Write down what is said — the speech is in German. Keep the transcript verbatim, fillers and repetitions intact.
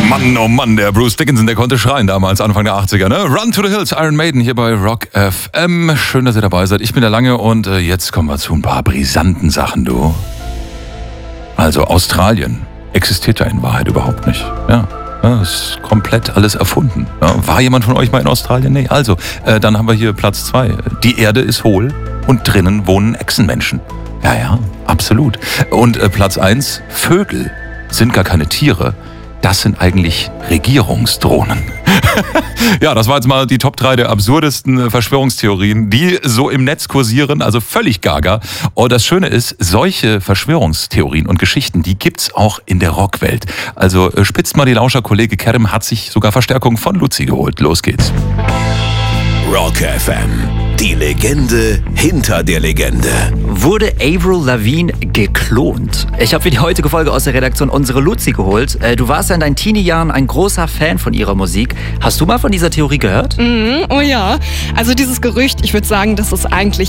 Mann, oh Mann, der Bruce Dickinson, der konnte schreien damals, Anfang der achtziger, ne? Run to the Hills, Iron Maiden hier bei Rock F M. Schön, dass ihr dabei seid. Ich bin der Lange und äh, jetzt kommen wir zu ein paar brisanten Sachen, du. Also Australien existiert ja in Wahrheit überhaupt nicht. Ja, ja, ist komplett alles erfunden. Ja, war jemand von euch mal in Australien? Nee, also, äh, dann haben wir hier Platz zwei. Die Erde ist hohl und drinnen wohnen Echsenmenschen. Ja, ja, absolut. Und äh, Platz eins, Vögel sind gar keine Tiere. Das sind eigentlich Regierungsdrohnen. Ja, das war jetzt mal die Top drei der absurdesten Verschwörungstheorien, die so im Netz kursieren, also völlig gaga. Und das Schöne ist, solche Verschwörungstheorien und Geschichten, die gibt's auch in der Rockwelt. Also spitzt mal die Lauscher, Kollege Kerem hat sich sogar Verstärkung von Luzi geholt. Los geht's. Rock F M, die Legende hinter der Legende. Wurde Avril Lavigne geklont? Ich habe für die heutige Folge aus der Redaktion unsere Luzi geholt. Du warst ja in deinen Teenie-Jahren ein großer Fan von ihrer Musik. Hast du mal von dieser Theorie gehört? Mm, oh ja, also dieses Gerücht, ich würde sagen, das ist eigentlich